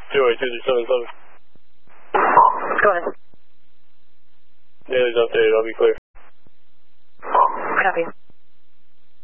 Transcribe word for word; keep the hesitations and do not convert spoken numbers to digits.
two eight two three seven seven. Go ahead. Daly's updated, I'll be clear. Copy.